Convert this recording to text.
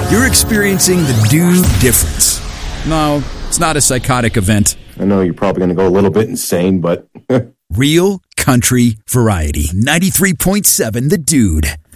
You're experiencing the Dude Difference. No, it's not a psychotic event. I know you're probably going to go a little bit insane, but... Real country variety. 93.7 The Dude.